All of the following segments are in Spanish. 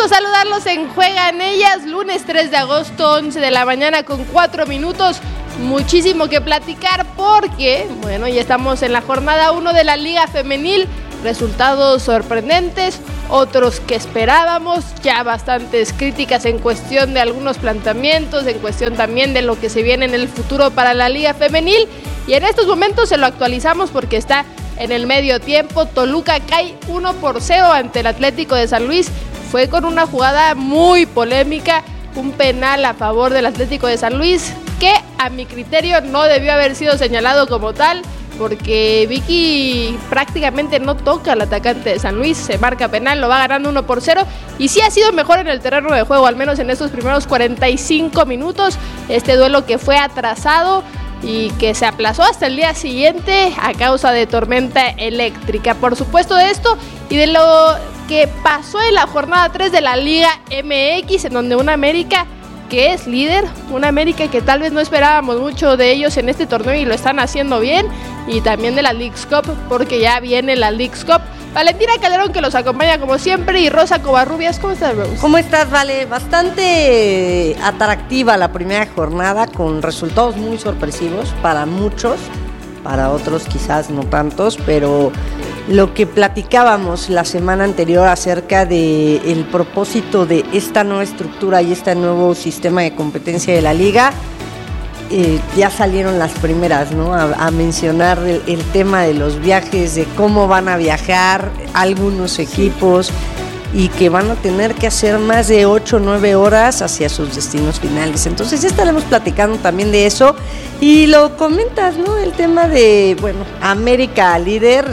gusto saludarlos en Juegan Ellas, lunes 3 de agosto, 11 de la mañana con 4 minutos. Muchísimo que platicar porque, bueno, ya estamos en la jornada 1 de la Liga Femenil. Resultados sorprendentes, otros que esperábamos, ya bastantes críticas en cuestión de algunos planteamientos, en cuestión también de lo que se viene en el futuro para la Liga Femenil. Y en estos momentos se lo actualizamos porque está en el medio tiempo. Toluca cae 1-0 ante el Atlético de San Luis. Fue con una jugada muy polémica, un penal a favor del Atlético de San Luis, que a mi criterio no debió haber sido señalado como tal, porque Vicky prácticamente no toca al atacante de San Luis, se marca penal, lo va ganando 1-0 y sí ha sido mejor en el terreno de juego, al menos en estos primeros 45 minutos, este duelo que fue atrasado y que se aplazó hasta el día siguiente a causa de tormenta eléctrica. Por supuesto de esto y de lo que pasó en la jornada 3 de la Liga MX, en donde una América que es líder, una América que tal vez no esperábamos mucho de ellos en este torneo y lo están haciendo bien, y también de la Leagues Cup, porque ya viene la Leagues Cup. Valentina Calderón, que los acompaña como siempre, y Rosa Covarrubias. ¿Cómo estás, Rose? ¿Cómo estás, Vale? Bastante atractiva la primera jornada, con resultados muy sorpresivos para muchos, para otros quizás no tantos, pero lo que platicábamos la semana anterior acerca del propósito de esta nueva estructura y este nuevo sistema de competencia de la liga, ya salieron las primeras, ¿no? A mencionar el tema de los viajes, de cómo van a viajar algunos equipos y que van a tener que hacer más de 8 o 9 horas hacia sus destinos finales. Entonces ya estaremos platicando también de eso. Y lo comentas, ¿no? El tema de, bueno, América líder.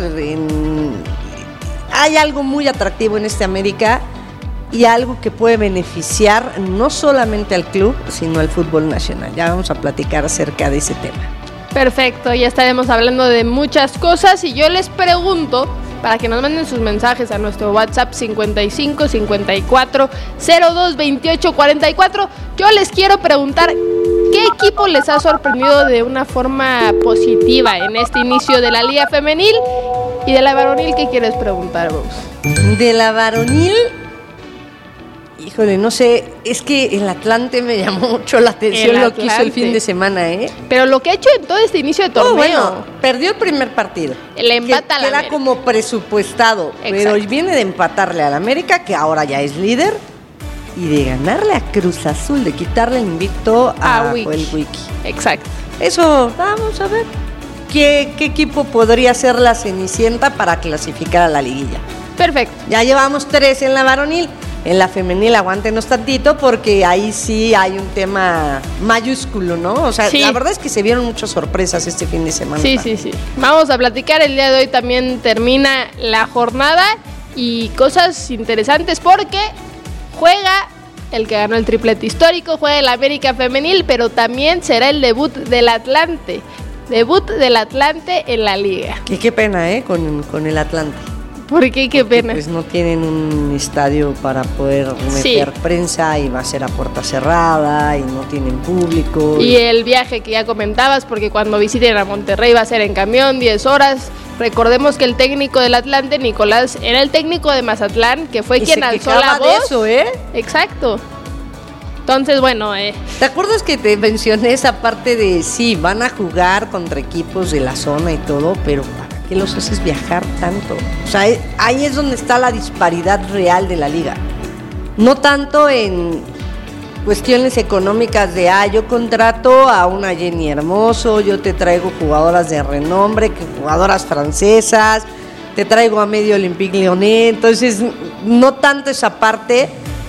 Hay algo muy atractivo en este América y algo que puede beneficiar no solamente al club, sino al fútbol nacional. Ya vamos a platicar acerca de ese tema. Perfecto, ya estaremos hablando de muchas cosas y yo les pregunto, para que nos manden sus mensajes a nuestro WhatsApp 55 54 02 28 44, yo les quiero preguntar, ¿qué equipo les ha sorprendido de una forma positiva en este inicio de la Liga Femenil? Y de la varonil, ¿qué quieres preguntar, Rose? De la varonil, híjole, no sé, es que el Atlante me llamó mucho la atención lo que hizo el fin de semana, ¿eh? Pero lo que ha hecho en todo este inicio de torneo. Bueno, perdió el primer partido. El empate a la América. Era como presupuestado. Exacto. Pero viene de empatarle al América, que ahora ya es líder, y de ganarle a Cruz Azul, de quitarle el invicto a el Wiki. Exacto. Eso, vamos a ver. ¿Qué equipo podría ser la cenicienta para clasificar a la liguilla? Perfecto. Ya llevamos 3 en la varonil. En la femenil aguántenos tantito porque ahí sí hay un tema mayúsculo, ¿no? O sea, sí. La verdad es que se vieron muchas sorpresas este fin de semana. Sí. Vamos a platicar, el día de hoy también termina la jornada y cosas interesantes porque juega el que ganó el triplete histórico, juega el América Femenil, pero también será el debut del Atlante. Debut del Atlante en la liga. Y qué pena, con el Atlante. ¿Por qué? Qué pena. Pues no tienen un estadio para poder meter prensa y va a ser a puerta cerrada y no tienen público. Y el viaje que ya comentabas, porque cuando visiten a Monterrey va a ser en camión, 10 horas. Recordemos que el técnico del Atlante, Nicolás, era el técnico de Mazatlán, que fue quien alzó la voz. De eso, ¿eh? Exacto. Entonces, bueno, ¿te acuerdas que te mencioné esa parte de sí, van a jugar contra equipos de la zona y todo, pero ¿para qué los haces viajar tanto? O sea, ahí es donde está la disparidad real de la liga. No tanto en cuestiones económicas de, yo contrato a una Jenny Hermoso, yo te traigo jugadoras de renombre, jugadoras francesas, te traigo a medio Olympique Lyonnais, entonces no tanto esa parte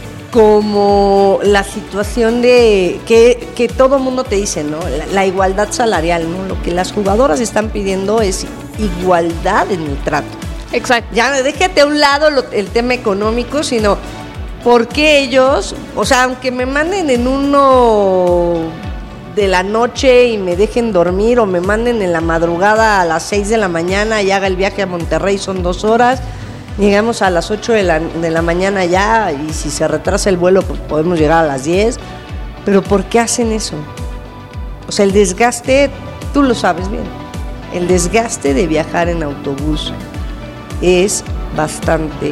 como la situación de que todo el mundo te dice, ¿no? La igualdad salarial, ¿no? Lo que las jugadoras están pidiendo es igualdad en el trato. Exacto. Ya déjate a un lado el tema económico, sino por qué ellos, o sea, aunque me manden en 1 de la noche y me dejen dormir, o me manden en la madrugada a las 6 de la mañana y haga el viaje a Monterrey, son 2 horas. Llegamos a las 8 de la mañana ya, y si se retrasa el vuelo, pues podemos llegar a las 10. Pero ¿por qué hacen eso? O sea, el desgaste, tú lo sabes bien, el desgaste de viajar en autobús es bastante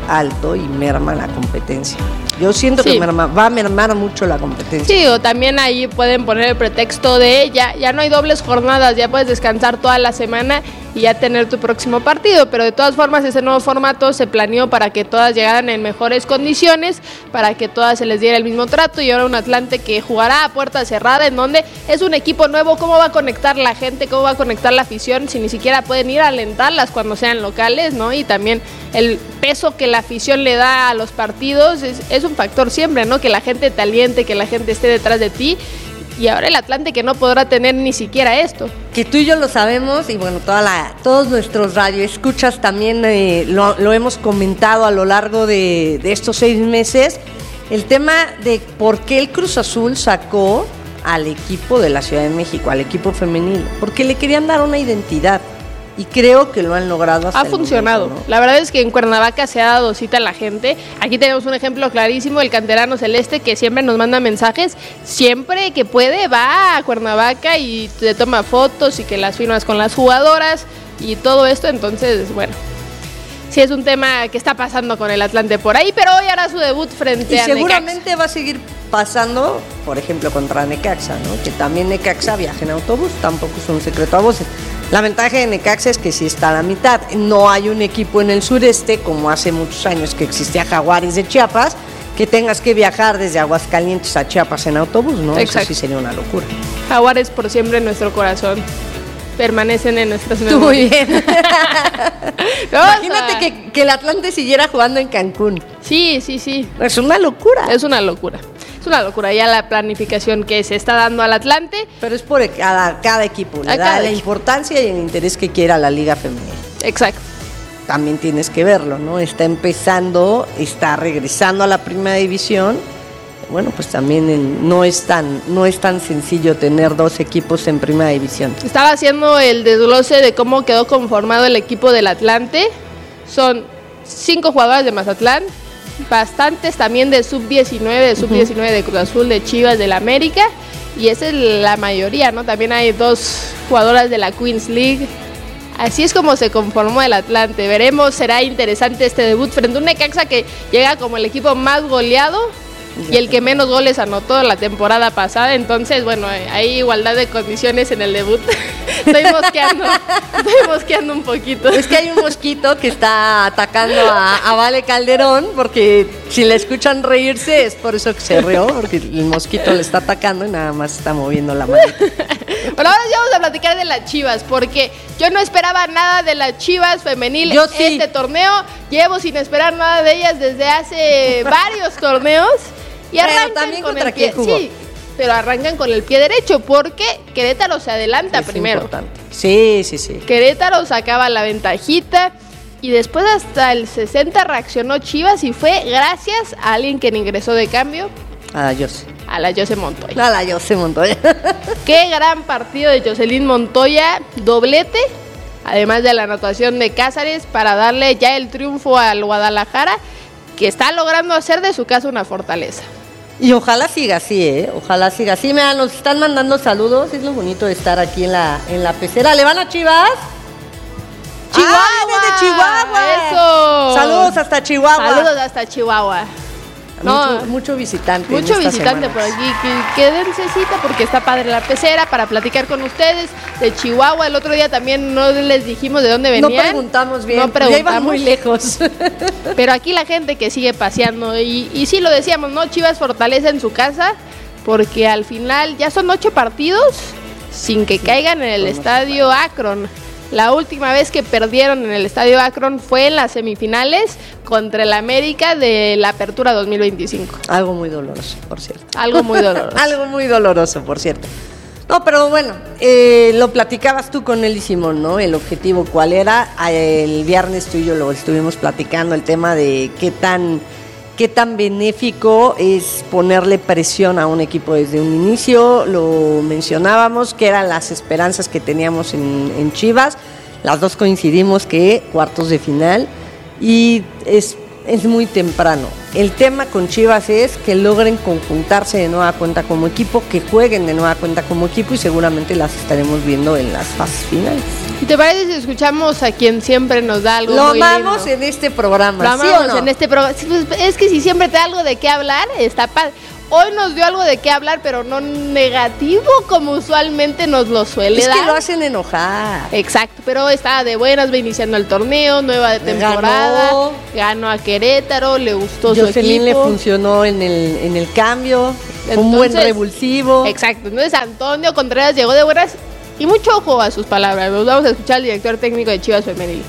alto y merma la competencia. Yo siento que va a mermar mucho la competencia. Sí, o también ahí pueden poner el pretexto de ya no hay dobles jornadas, ya puedes descansar toda la semana y ya tener tu próximo partido, pero de todas formas ese nuevo formato se planeó para que todas llegaran en mejores condiciones, para que todas se les diera el mismo trato, y ahora un Atlante que jugará a puerta cerrada, en donde es un equipo nuevo. ¿Cómo va a conectar la gente? ¿Cómo va a conectar la afición si ni siquiera pueden ir a alentarlas cuando sean locales, ¿no? Y también el peso que la afición le da a los partidos es un factor siempre, ¿no? Que la gente te aliente, que la gente esté detrás de ti. Y ahora el Atlante que no podrá tener ni siquiera esto. Que tú y yo lo sabemos, y bueno, todos nuestros radioescuchas también lo hemos comentado a lo largo de estos 6 meses, el tema de por qué el Cruz Azul sacó al equipo de la Ciudad de México, al equipo femenil, porque le querían dar una identidad. Y creo que lo han logrado hasta Ha funcionado. momento, ¿no? La verdad es que en Cuernavaca se ha dado cita a la gente. Aquí tenemos un ejemplo clarísimo, el canterano Celeste, que siempre nos manda mensajes. Siempre que puede va a Cuernavaca y te toma fotos y que las firmas con las jugadoras y todo esto. Entonces, bueno, sí es un tema que está pasando con el Atlante por ahí, pero hoy hará su debut frente a Necaxa. Y seguramente va a seguir pasando, por ejemplo, contra Necaxa, ¿no? Que también Necaxa viaja en autobús, tampoco es un secreto a voces. La ventaja de Necaxa es que sí está a la mitad. No hay un equipo en el sureste, como hace muchos años que existía Jaguares de Chiapas, que tengas que viajar desde Aguascalientes a Chiapas en autobús, ¿no? Exacto. Eso sí sería una locura. Jaguares por siempre en nuestro corazón. Permanecen en nuestras memorias. Muy bien. No, Imagínate o sea, que el Atlante siguiera jugando en Cancún. Sí. Es una locura. Es una locura. Es una locura ya la planificación que se está dando al Atlante. Pero es por cada equipo. Le da la importancia y el interés que quiera la Liga Femenil. Exacto. También tienes que verlo, ¿no? Está regresando a la primera división. Bueno, pues también no es tan sencillo tener 2 equipos en primera división. Estaba haciendo el desglose de cómo quedó conformado el equipo del Atlante. Son 5 jugadoras de Mazatlán, bastantes también de sub-19, de Cruz Azul, de Chivas, del América, y esa es la mayoría, ¿no? También hay 2 jugadoras de la Queens League. Así es como se conformó el Atlante. Veremos, será interesante este debut frente a un Necaxa que llega como el equipo más goleado y el que menos goles anotó la temporada pasada. Entonces, bueno, hay igualdad de condiciones en el debut. Estoy mosqueando un poquito. Es que hay un mosquito que está atacando a Vale Calderón, porque si le escuchan reírse es por eso que se rió, porque el mosquito le está atacando y nada más está moviendo la mano. Bueno, ahora ya vamos a platicar de las Chivas, porque yo no esperaba nada de las Chivas femenil este torneo. Llevo sin esperar nada de ellas desde hace varios torneos. Y arrancan también con contra el pie. quién jugó. Sí, pero arrancan con el pie derecho, porque Querétaro se adelanta Es primero. importante. Sí. Querétaro sacaba la ventajita y después hasta el 60 reaccionó Chivas, y fue gracias a alguien que ingresó de cambio, A la Jose Montoya. Qué gran partido de Jocelyn Montoya, doblete, además de la anotación de Cázares para darle ya el triunfo al Guadalajara, que está logrando hacer de su casa una fortaleza. Y ojalá siga así, ¿eh? Ojalá siga así. Mira, nos están mandando saludos. Es lo bonito de estar aquí en la pecera. ¿Le van a Chivas? ¡Chihuahua! ¡Ah, de Chihuahua! ¡Eso! Saludos hasta Chihuahua. Saludos hasta Chihuahua. No, Mucho visitante. mucho en estas visitante semanas. por aquí. Quédense cita porque está padre la pecera para platicar con ustedes de Chihuahua. El otro día también no les dijimos de dónde venían. No preguntamos bien. No Ya preguntamos. iban muy lejos. Pero aquí la gente que sigue paseando. Y sí lo decíamos, ¿no? Chivas fortaleza en su casa, porque al final ya son 8 partidos sin que caigan en el estadio Akron. La última vez que perdieron en el estadio Akron fue en las semifinales contra el América de la Apertura 2025. Algo muy doloroso, por cierto. Algo muy doloroso. Algo muy doloroso, por cierto. No, pero bueno, lo platicabas tú con él y Simón, ¿no? El objetivo, ¿cuál era? El viernes tú y yo lo estuvimos platicando, el tema de qué tan benéfico es ponerle presión a un equipo desde un inicio. Lo mencionábamos, que eran las esperanzas que teníamos en Chivas. Las dos coincidimos que cuartos de final. Y es muy temprano. El tema con Chivas es que logren conjuntarse de nueva cuenta como equipo, que jueguen de nueva cuenta como equipo y seguramente las estaremos viendo en las fases finales. ¿Te parece si escuchamos a quien siempre nos da algo Lo muy amamos lindo? en este programa, Lo ¿sí amamos o no? en este programa. Sí, pues, es que si siempre te da algo de qué hablar, está padre. Hoy nos dio algo de qué hablar, pero no negativo como usualmente nos lo suele dar. Es que lo hacen enojar. Exacto, pero está de buenas, va iniciando el torneo, nueva de temporada, ganó a Querétaro, le gustó su Jocelyn le equipo. funcionó en el cambio, fue un buen Entonces, revulsivo. Exacto, entonces Antonio Contreras llegó de buenas y mucho ojo a sus palabras. Nos vamos a escuchar al director técnico de Chivas Femenil.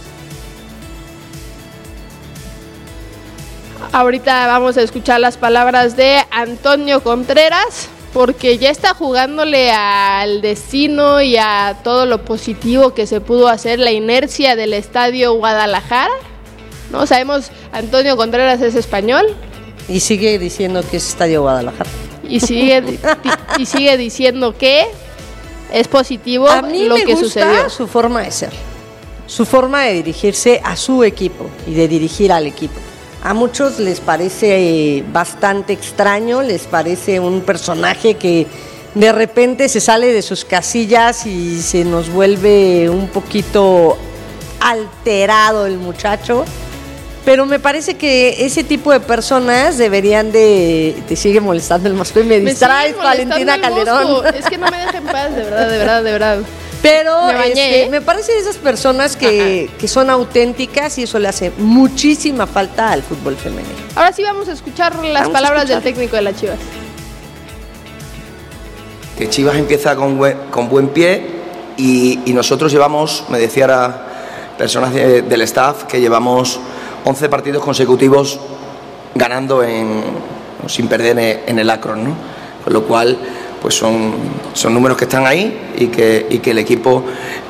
Ahorita vamos a escuchar las palabras de Antonio Contreras, porque ya está jugándole al destino y a todo lo positivo que se pudo hacer, la inercia del Estadio Guadalajara. No sabemos, Antonio Contreras es español Y sigue diciendo que es Estadio Guadalajara. y sigue diciendo que es positivo A mí lo me que gusta sucedió. su forma de ser, su forma de dirigirse a su equipo y de dirigir al equipo. A muchos les parece bastante extraño, les parece un personaje que de repente se sale de sus casillas y se nos vuelve un poquito alterado el muchacho. Pero me parece que ese tipo de personas deberían de... Te sigue molestando el mosco y me distraes, sigue Valentina molestando el Calderón. mosco. Es que no me deja en paz, de verdad. Pero Me bañé, ¿eh? me parece de esas personas que son auténticas y eso le hace muchísima falta al fútbol femenino. Ahora sí vamos a escuchar las Vamos a palabras escuchar. del técnico de las Chivas. Que Chivas empieza con buen pie y nosotros llevamos, me decía ahora personas del staff, que llevamos 11 partidos consecutivos ganando sin perder en el Akron, ¿no? Con lo cual, pues son números que están ahí y que el equipo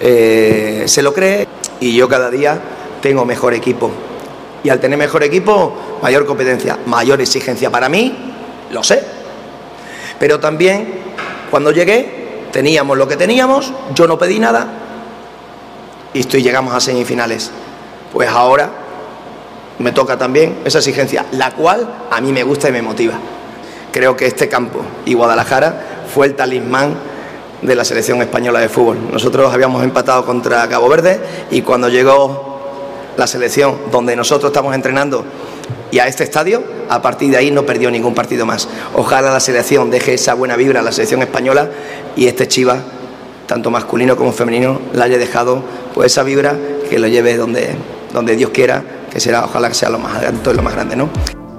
se lo cree, y yo cada día tengo mejor equipo. Y al tener mejor equipo, mayor competencia, mayor exigencia para mí, lo sé. Pero también, cuando llegué, teníamos lo que teníamos, yo no pedí nada y llegamos a semifinales. Pues ahora me toca también esa exigencia, la cual a mí me gusta y me motiva. Creo que este campo y Guadalajara fue el talismán de la selección española de fútbol. Nosotros habíamos empatado contra Cabo Verde y cuando llegó la selección donde nosotros estamos entrenando y a este estadio, a partir de ahí no perdió ningún partido más. Ojalá la selección deje esa buena vibra a la selección española y este Chivas, tanto masculino como femenino, la haya dejado pues esa vibra, que lo lleve donde Dios quiera, que será, ojalá que sea lo más alto y lo más grande, ¿no?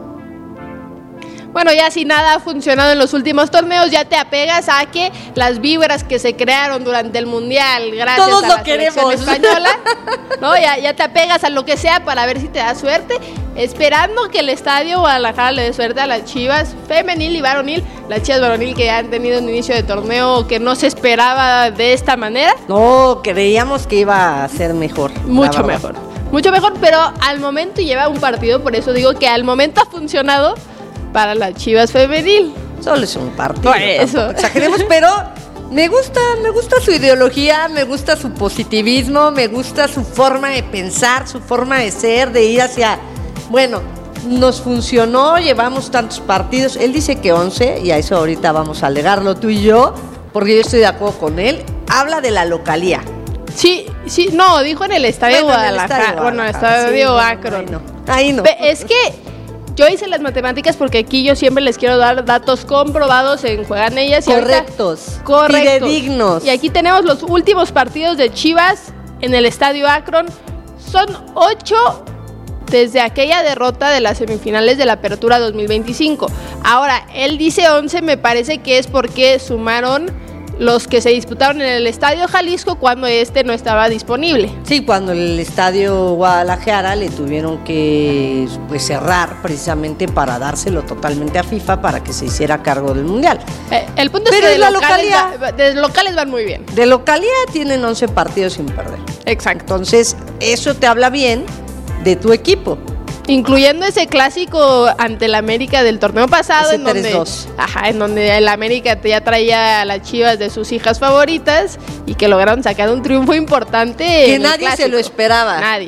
Bueno, ya si nada ha funcionado en los últimos torneos, ya te apegas a que las vibras que se crearon durante el Mundial, gracias Todos a lo la selección queremos. española, ¿no? Ya te apegas a lo que sea para ver si te da suerte, esperando que el Estadio Guadalajara le dé suerte a las Chivas femenil y varonil, las Chivas varonil que ya han tenido un inicio de torneo que no se esperaba de esta manera. No, creíamos que iba a ser mejor. Mucho mejor, pero al momento lleva un partido, por eso digo que al momento ha funcionado para las Chivas femenil. Solo es un partido. Por eso. Tampoco exageremos, pero me gusta su ideología, me gusta su positivismo, me gusta su forma de pensar, su forma de ser, de ir hacia... Bueno, nos funcionó, llevamos tantos partidos. Él dice que 11, y a eso ahorita vamos a alegarlo tú y yo, porque yo estoy de acuerdo con él. Habla de la localía. Sí, no, dijo en el Estadio Guadalajara. Bueno, en el Estadio sí, Akron. Ahí no. Es que yo hice las matemáticas porque aquí yo siempre les quiero dar datos comprobados en Juegan Ellas. Correctos. Correctos. Fidedignos. Y aquí tenemos los últimos partidos de Chivas en el Estadio Akron. Son 8 desde aquella derrota de las semifinales de la Apertura 2025. Ahora, él dice 11, me parece que es porque sumaron los que se disputaron en el Estadio Jalisco cuando este no estaba disponible. Sí, cuando el Estadio Guadalajara le tuvieron que cerrar precisamente para dárselo totalmente a FIFA para que se hiciera cargo del Mundial. El punto Pero es que es la localidad. de locales van muy bien. De localidad tienen 11 partidos sin perder. Exacto. Entonces, eso te habla bien de tu equipo. Incluyendo ese clásico ante el América del torneo pasado, Ese en donde 3-2. en donde el América ya traía a las Chivas de sus hijas favoritas y que lograron sacar un triunfo importante. Que en el nadie se clásico. lo esperaba. Nadie.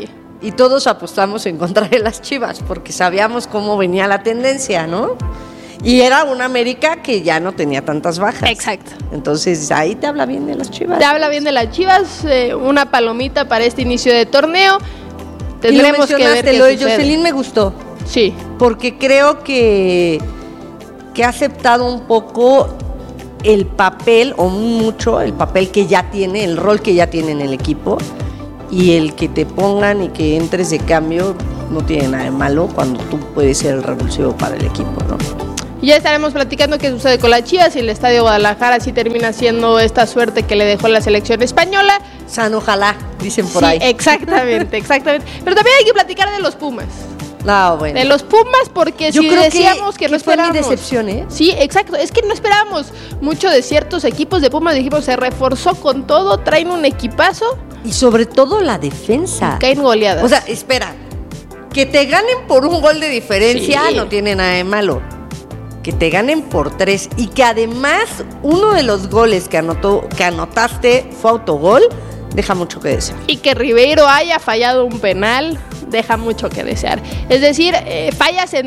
y todos apostamos en contra de las Chivas, porque sabíamos cómo venía la tendencia, ¿no? Y era una América que ya no tenía tantas bajas. Exacto. Entonces, ahí te habla bien de las Chivas. Te habla bien de las Chivas, una palomita para este inicio de torneo. Y Tendremos que ver qué lo de sucede. Jocelyn me gustó, Sí. porque creo que ha aceptado un poco el papel, o mucho el papel que ya tiene, el rol que ya tiene en el equipo, y el que te pongan y que entres de cambio no tiene nada de malo cuando tú puedes ser el revulsivo para el equipo, ¿no? Ya estaremos platicando qué sucede con las Chivas y el Estadio Guadalajara si termina siendo esta suerte que le dejó la selección española. San ojalá, dicen por Sí, ahí. exactamente. Pero también hay que platicar de los Pumas. No, bueno. De los Pumas, porque Yo si creo decíamos que no fue mi esperábamos. decepción, ¿eh? Sí, exacto. Es que no esperábamos mucho de ciertos equipos de Pumas. Dijimos, se reforzó con todo, traen un equipazo, Y sobre todo la defensa. caen goleadas. O sea, espera, que te ganen por un gol de diferencia Sí. no tiene nada de malo. Que te ganen por 3 y que además uno de los goles que anotaste fue autogol, deja mucho que desear. y que Ribeiro haya fallado un penal, deja mucho que desear. Es decir, fallas en